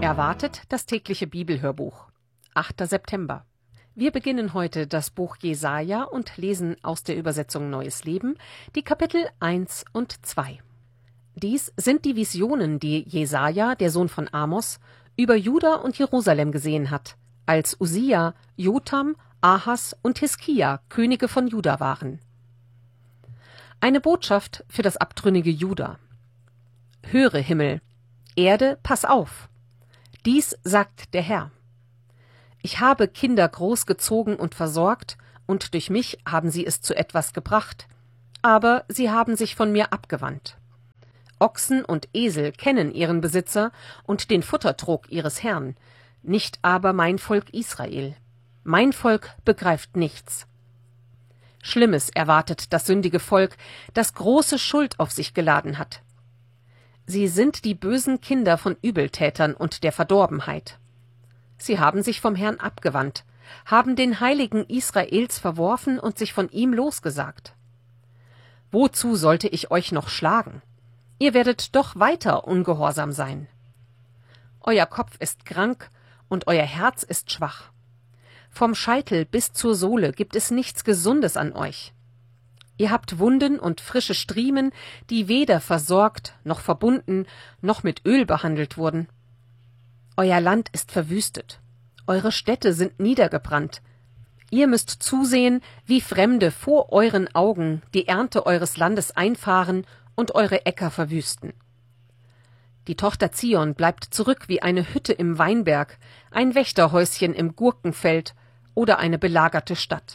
Erwartet das tägliche Bibelhörbuch. 8. September. Wir beginnen heute das Buch Jesaja und lesen aus der Übersetzung Neues Leben die Kapitel 1 und 2. Dies sind die Visionen, die Jesaja, der Sohn von Amos, über Juda und Jerusalem gesehen hat, als Usia, Jotam, Ahas und Hiskia Könige von Juda waren. Eine Botschaft für das abtrünnige Juda. Höre, Himmel, Erde, pass auf! Dies sagt der Herr. Ich habe Kinder großgezogen und versorgt, und durch mich haben sie es zu etwas gebracht, aber sie haben sich von mir abgewandt. Ochsen und Esel kennen ihren Besitzer und den Futtertrog ihres Herrn, nicht aber mein Volk Israel. Mein Volk begreift nichts. Schlimmes erwartet das sündige Volk, das große Schuld auf sich geladen hat. Sie sind die bösen Kinder von Übeltätern und der Verdorbenheit. Sie haben sich vom Herrn abgewandt, haben den Heiligen Israels verworfen und sich von ihm losgesagt. Wozu sollte ich euch noch schlagen? Ihr werdet doch weiter ungehorsam sein. Euer Kopf ist krank und euer Herz ist schwach. Vom Scheitel bis zur Sohle gibt es nichts Gesundes an euch. Ihr habt Wunden und frische Striemen, die weder versorgt, noch verbunden, noch mit Öl behandelt wurden. Euer Land ist verwüstet. Eure Städte sind niedergebrannt. Ihr müsst zusehen, wie Fremde vor euren Augen die Ernte eures Landes einfahren und eure Äcker verwüsten. Die Tochter Zion bleibt zurück wie eine Hütte im Weinberg, ein Wächterhäuschen im Gurkenfeld oder eine belagerte Stadt.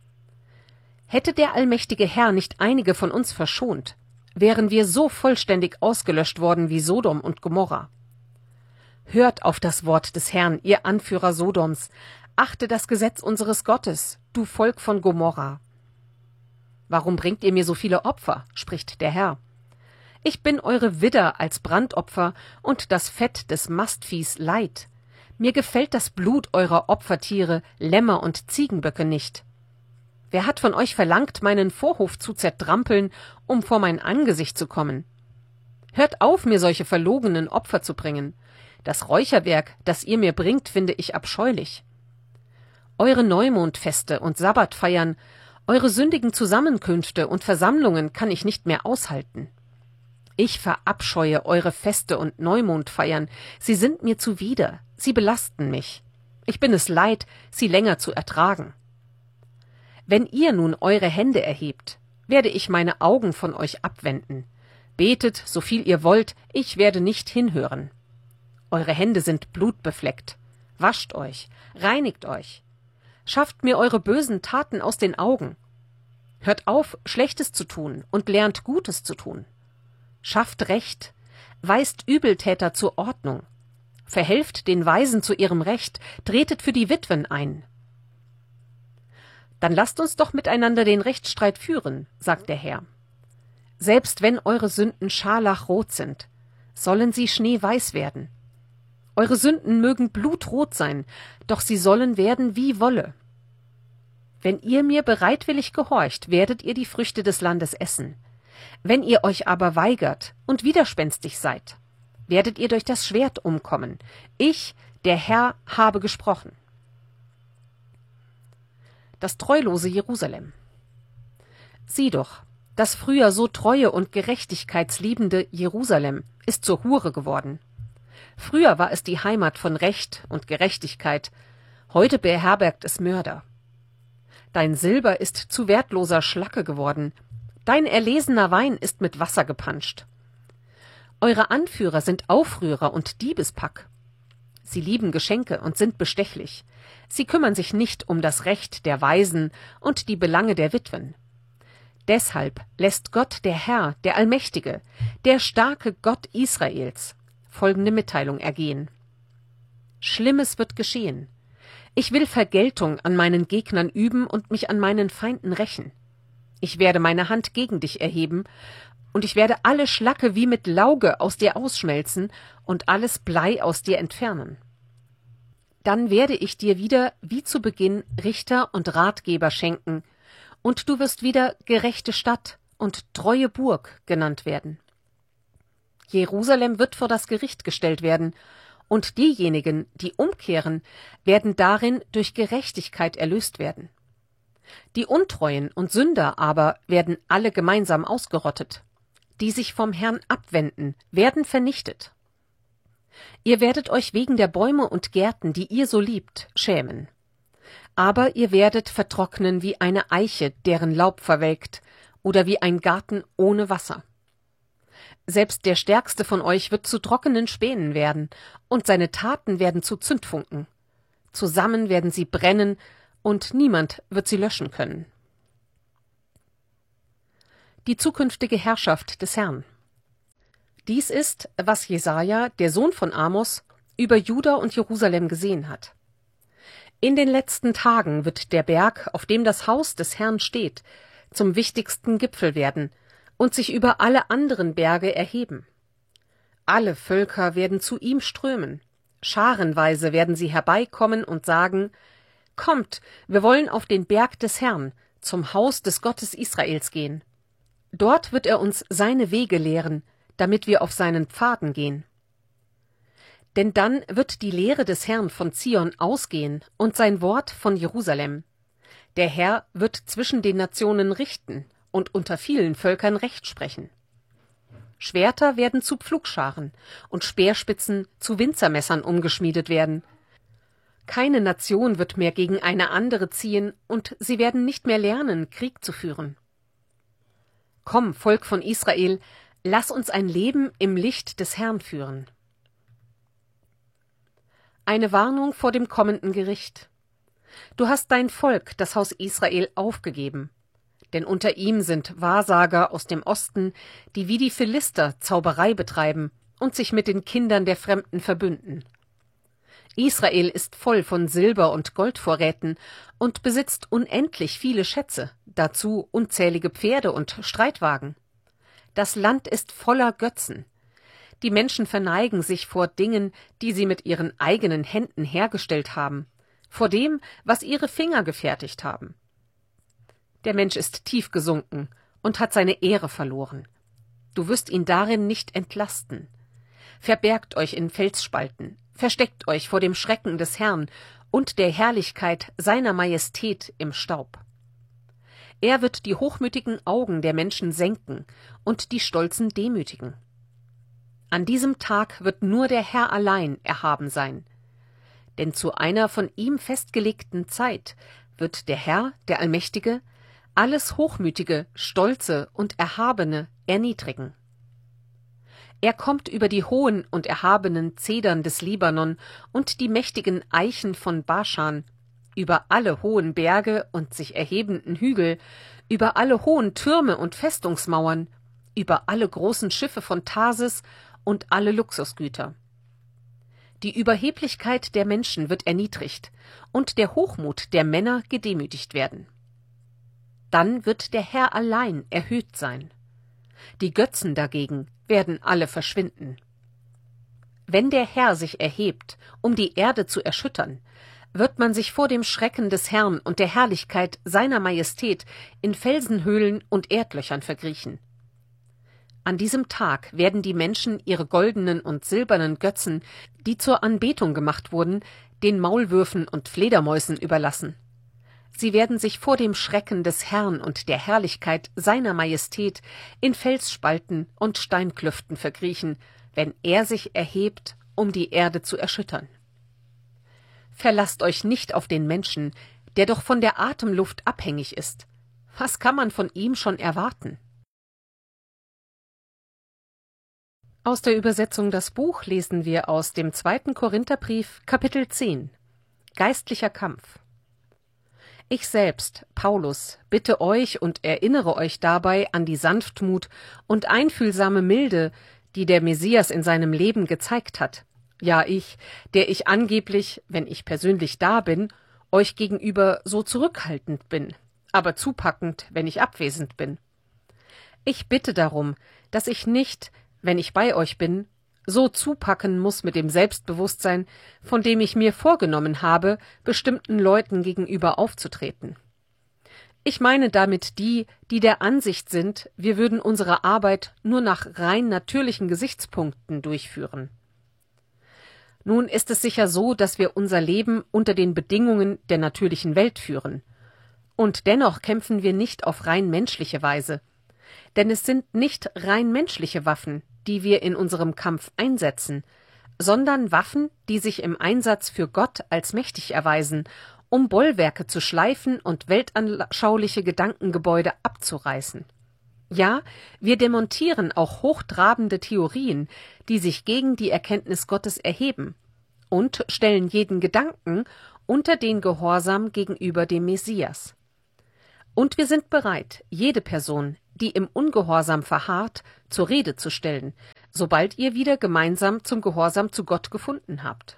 Hätte der allmächtige Herr nicht einige von uns verschont, wären wir so vollständig ausgelöscht worden wie Sodom und Gomorra. Hört auf das Wort des Herrn, ihr Anführer Sodoms, achte das Gesetz unseres Gottes, du Volk von Gomorra. Warum bringt ihr mir so viele Opfer, spricht der Herr. Ich bin eure Widder als Brandopfer und das Fett des Mastviehs Leid. Mir gefällt das Blut eurer Opfertiere, Lämmer und Ziegenböcke nicht. Wer hat von euch verlangt, meinen Vorhof zu zertrampeln, um vor mein Angesicht zu kommen? Hört auf, mir solche verlogenen Opfer zu bringen. Das Räucherwerk, das ihr mir bringt, finde ich abscheulich. Eure Neumondfeste und Sabbatfeiern, eure sündigen Zusammenkünfte und Versammlungen kann ich nicht mehr aushalten. Ich verabscheue eure Feste und Neumondfeiern, sie sind mir zuwider, sie belasten mich. Ich bin es leid, sie länger zu ertragen. Wenn ihr nun eure Hände erhebt, werde ich meine Augen von euch abwenden. Betet, so viel ihr wollt, ich werde nicht hinhören. Eure Hände sind blutbefleckt. Wascht euch, reinigt euch. Schafft mir eure bösen Taten aus den Augen. Hört auf, Schlechtes zu tun und lernt Gutes zu tun. Schafft Recht, weist Übeltäter zur Ordnung. Verhelft den Weisen zu ihrem Recht, tretet für die Witwen ein. Dann lasst uns doch miteinander den Rechtsstreit führen, sagt der Herr. Selbst wenn eure Sünden scharlachrot sind, sollen sie schneeweiß werden. Eure Sünden mögen blutrot sein, doch sie sollen werden wie Wolle. Wenn ihr mir bereitwillig gehorcht, werdet ihr die Früchte des Landes essen. Wenn ihr euch aber weigert und widerspenstig seid, werdet ihr durch das Schwert umkommen. Ich, der Herr, habe gesprochen. Das treulose Jerusalem. Sieh doch, das früher so treue und gerechtigkeitsliebende Jerusalem ist zur Hure geworden. Früher war es die Heimat von Recht und Gerechtigkeit, heute beherbergt es Mörder. Dein Silber ist zu wertloser Schlacke geworden, dein erlesener Wein ist mit Wasser gepanscht. Eure Anführer sind Aufrührer und Diebespack. Sie lieben Geschenke und sind bestechlich. Sie kümmern sich nicht um das Recht der Waisen und die Belange der Witwen. Deshalb lässt Gott der Herr, der Allmächtige, der starke Gott Israels, folgende Mitteilung ergehen. Schlimmes wird geschehen. Ich will Vergeltung an meinen Gegnern üben und mich an meinen Feinden rächen. Ich werde meine Hand gegen dich erheben, und ich werde alle Schlacke wie mit Lauge aus dir ausschmelzen und alles Blei aus dir entfernen. Dann werde ich dir wieder, wie zu Beginn, Richter und Ratgeber schenken, und du wirst wieder gerechte Stadt und treue Burg genannt werden. Jerusalem wird vor das Gericht gestellt werden, und diejenigen, die umkehren, werden darin durch Gerechtigkeit erlöst werden. Die Untreuen und Sünder aber werden alle gemeinsam ausgerottet. Die sich vom Herrn abwenden, werden vernichtet. Ihr werdet euch wegen der Bäume und Gärten, die ihr so liebt, schämen. Aber ihr werdet vertrocknen wie eine Eiche, deren Laub verwelkt, oder wie ein Garten ohne Wasser. Selbst der Stärkste von euch wird zu trockenen Spänen werden, und seine Taten werden zu Zündfunken. Zusammen werden sie brennen, und niemand wird sie löschen können. Die zukünftige Herrschaft des Herrn. Dies ist, was Jesaja, der Sohn von Amos, über Juda und Jerusalem gesehen hat. In den letzten Tagen wird der Berg, auf dem das Haus des Herrn steht, zum wichtigsten Gipfel werden und sich über alle anderen Berge erheben. Alle Völker werden zu ihm strömen. Scharenweise werden sie herbeikommen und sagen: Kommt, wir wollen auf den Berg des Herrn, zum Haus des Gottes Israels gehen. Dort wird er uns seine Wege lehren, damit wir auf seinen Pfaden gehen. Denn dann wird die Lehre des Herrn von Zion ausgehen und sein Wort von Jerusalem. Der Herr wird zwischen den Nationen richten und unter vielen Völkern Recht sprechen. Schwerter werden zu Pflugscharen und Speerspitzen zu Winzermessern umgeschmiedet werden. Keine Nation wird mehr gegen eine andere ziehen, und sie werden nicht mehr lernen, Krieg zu führen. Komm, Volk von Israel, lass uns ein Leben im Licht des Herrn führen. Eine Warnung vor dem kommenden Gericht. Du hast dein Volk, das Haus Israel, aufgegeben. Denn unter ihm sind Wahrsager aus dem Osten, die wie die Philister Zauberei betreiben und sich mit den Kindern der Fremden verbünden. Israel ist voll von Silber- und Goldvorräten und besitzt unendlich viele Schätze, dazu unzählige Pferde und Streitwagen. Das Land ist voller Götzen. Die Menschen verneigen sich vor Dingen, die sie mit ihren eigenen Händen hergestellt haben, vor dem, was ihre Finger gefertigt haben. Der Mensch ist tief gesunken und hat seine Ehre verloren. Du wirst ihn darin nicht entlasten. Verbergt euch in Felsspalten, versteckt euch vor dem Schrecken des Herrn und der Herrlichkeit seiner Majestät im Staub. Er wird die hochmütigen Augen der Menschen senken und die Stolzen demütigen. An diesem Tag wird nur der Herr allein erhaben sein. Denn zu einer von ihm festgelegten Zeit wird der Herr, der Allmächtige, alles Hochmütige, Stolze und Erhabene erniedrigen. Er kommt über die hohen und erhabenen Zedern des Libanon und die mächtigen Eichen von Baschan, über alle hohen Berge und sich erhebenden Hügel, über alle hohen Türme und Festungsmauern, über alle großen Schiffe von Tarsis und alle Luxusgüter. Die Überheblichkeit der Menschen wird erniedrigt und der Hochmut der Männer gedemütigt werden. Dann wird der Herr allein erhöht sein. Die Götzen dagegen werden alle verschwinden. Wenn der Herr sich erhebt, um die Erde zu erschüttern, wird man sich vor dem Schrecken des Herrn und der Herrlichkeit seiner Majestät in Felsenhöhlen und Erdlöchern verkriechen. An diesem Tag werden die Menschen ihre goldenen und silbernen Götzen, die zur Anbetung gemacht wurden, den Maulwürfen und Fledermäusen überlassen. Sie werden sich vor dem Schrecken des Herrn und der Herrlichkeit seiner Majestät in Felsspalten und Steinklüften verkriechen, wenn er sich erhebt, um die Erde zu erschüttern. Verlasst euch nicht auf den Menschen, der doch von der Atemluft abhängig ist. Was kann man von ihm schon erwarten? Aus der Übersetzung Das Buch lesen wir aus dem 2. Korintherbrief, Kapitel 10. Geistlicher Kampf. Ich selbst, Paulus, bitte euch und erinnere euch dabei an die Sanftmut und einfühlsame Milde, die der Messias in seinem Leben gezeigt hat. Ja, ich, der ich angeblich, wenn ich persönlich da bin, euch gegenüber so zurückhaltend bin, aber zupackend, wenn ich abwesend bin. Ich bitte darum, dass ich nicht, wenn ich bei euch bin, so zupacken muss mit dem Selbstbewusstsein, von dem ich mir vorgenommen habe, bestimmten Leuten gegenüber aufzutreten. Ich meine damit die, die der Ansicht sind, wir würden unsere Arbeit nur nach rein natürlichen Gesichtspunkten durchführen. Nun ist es sicher so, dass wir unser Leben unter den Bedingungen der natürlichen Welt führen. Und dennoch kämpfen wir nicht auf rein menschliche Weise. Denn es sind nicht rein menschliche Waffen, die wir in unserem Kampf einsetzen, sondern Waffen, die sich im Einsatz für Gott als mächtig erweisen, um Bollwerke zu schleifen und weltanschauliche Gedankengebäude abzureißen. Ja, wir demontieren auch hochtrabende Theorien, die sich gegen die Erkenntnis Gottes erheben, und stellen jeden Gedanken unter den Gehorsam gegenüber dem Messias. Und wir sind bereit, jede Person, die im Ungehorsam verharrt, zur Rede zu stellen, sobald ihr wieder gemeinsam zum Gehorsam zu Gott gefunden habt.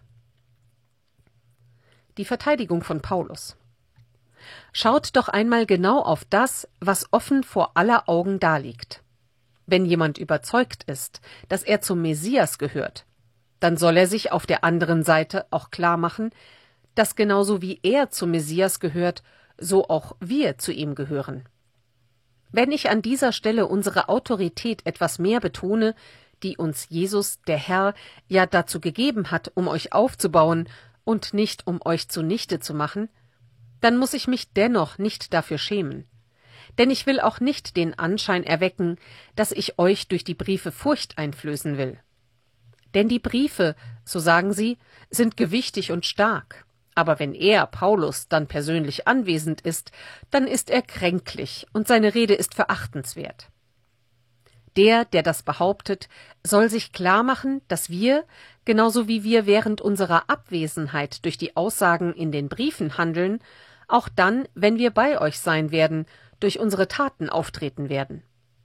Die Verteidigung von Paulus. Schaut doch einmal genau auf das, was offen vor aller Augen daliegt. Wenn jemand überzeugt ist, dass er zum Messias gehört, dann soll er sich auf der anderen Seite auch klar machen, dass genauso wie er zum Messias gehört, so auch wir zu ihm gehören. Wenn ich an dieser Stelle unsere Autorität etwas mehr betone, die uns Jesus, der Herr, ja dazu gegeben hat, um euch aufzubauen und nicht um euch zunichte zu machen, dann muss ich mich dennoch nicht dafür schämen. Denn ich will auch nicht den Anschein erwecken, dass ich euch durch die Briefe Furcht einflößen will. Denn die Briefe, so sagen sie, sind gewichtig und stark. Aber wenn er, Paulus, dann persönlich anwesend ist, dann ist er kränklich und seine Rede ist verachtenswert. Der das behauptet, soll sich klar machen, dass wir, genauso wie wir während unserer Abwesenheit durch die Aussagen in den Briefen handeln, auch dann, wenn wir bei euch sein werden, durch unsere Taten auftreten werden.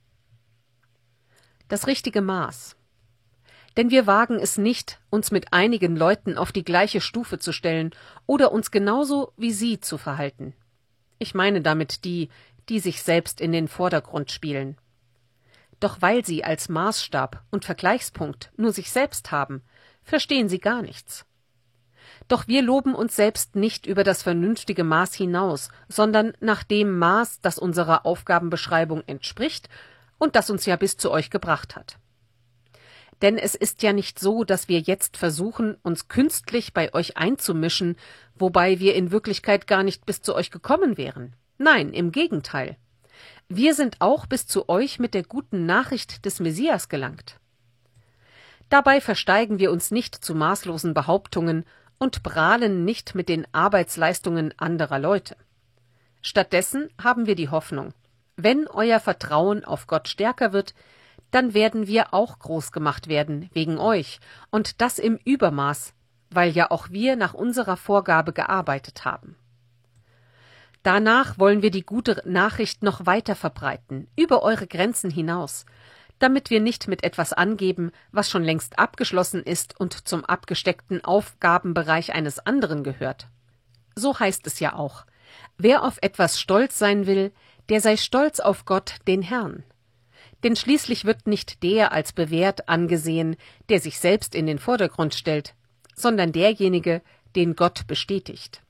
Das richtige Maß. Denn wir wagen es nicht, uns mit einigen Leuten auf die gleiche Stufe zu stellen oder uns genauso wie sie zu verhalten. Ich meine damit die sich selbst in den Vordergrund spielen. Doch weil sie als Maßstab und Vergleichspunkt nur sich selbst haben, verstehen sie gar nichts. Doch wir loben uns selbst nicht über das vernünftige Maß hinaus, sondern nach dem Maß, das unserer Aufgabenbeschreibung entspricht und das uns ja bis zu euch gebracht hat. Denn es ist ja nicht so, dass wir jetzt versuchen, uns künstlich bei euch einzumischen, wobei wir in Wirklichkeit gar nicht bis zu euch gekommen wären. Nein, im Gegenteil. Wir sind auch bis zu euch mit der guten Nachricht des Messias gelangt. Dabei versteigen wir uns nicht zu maßlosen Behauptungen und prahlen nicht mit den Arbeitsleistungen anderer Leute. Stattdessen haben wir die Hoffnung, wenn euer Vertrauen auf Gott stärker wird, dann werden wir auch groß gemacht werden wegen euch, und das im Übermaß, weil ja auch wir nach unserer Vorgabe gearbeitet haben. Danach wollen wir die gute Nachricht noch weiter verbreiten, über eure Grenzen hinaus, damit wir nicht mit etwas angeben, was schon längst abgeschlossen ist und zum abgesteckten Aufgabenbereich eines anderen gehört. So heißt es ja auch: Wer auf etwas stolz sein will, der sei stolz auf Gott, den Herrn. Denn schließlich wird nicht der als bewährt angesehen, der sich selbst in den Vordergrund stellt, sondern derjenige, den Gott bestätigt.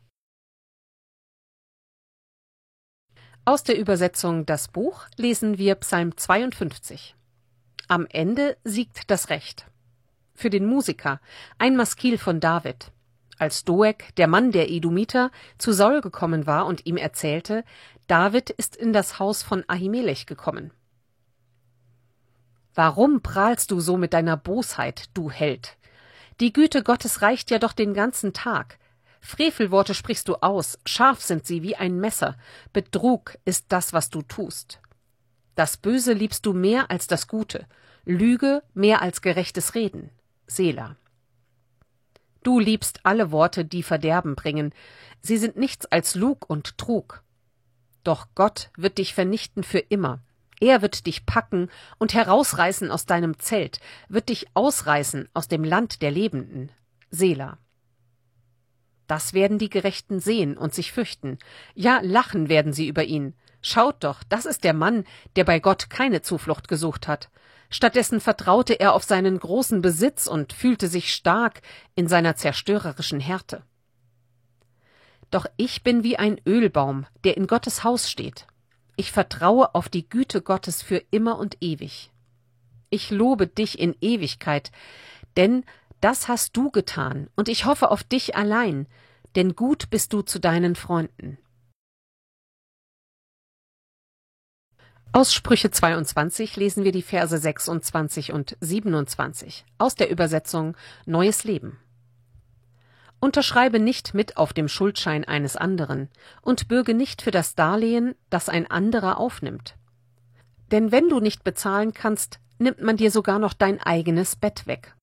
Aus der Übersetzung Das Buch lesen wir Psalm 52. Am Ende siegt das Recht. Für den Musiker ein Maskil von David. Als Doeg, der Mann der Edomiter, zu Saul gekommen war und ihm erzählte, David ist in das Haus von Ahimelech gekommen. Warum prahlst du so mit deiner Bosheit, du Held? Die Güte Gottes reicht ja doch den ganzen Tag. Frevelworte sprichst du aus, scharf sind sie wie ein Messer. Betrug ist das, was du tust. Das Böse liebst du mehr als das Gute, Lüge mehr als gerechtes Reden. Selah. Du liebst alle Worte, die Verderben bringen. Sie sind nichts als Lug und Trug. Doch Gott wird dich vernichten für immer. Er wird dich packen und herausreißen aus deinem Zelt, wird dich ausreißen aus dem Land der Lebenden. Selah. Das werden die Gerechten sehen und sich fürchten. Ja, lachen werden sie über ihn. Schaut doch, das ist der Mann, der bei Gott keine Zuflucht gesucht hat. Stattdessen vertraute er auf seinen großen Besitz und fühlte sich stark in seiner zerstörerischen Härte. Doch ich bin wie ein Ölbaum, der in Gottes Haus steht. Ich vertraue auf die Güte Gottes für immer und ewig. Ich lobe dich in Ewigkeit, denn Das hast du getan, und ich hoffe auf dich allein, denn gut bist du zu deinen Freunden. Aus Sprüche 22 lesen wir die Verse 26 und 27 aus der Übersetzung Neues Leben. Unterschreibe nicht mit auf dem Schuldschein eines anderen und bürge nicht für das Darlehen, das ein anderer aufnimmt. Denn wenn du nicht bezahlen kannst, nimmt man dir sogar noch dein eigenes Bett weg.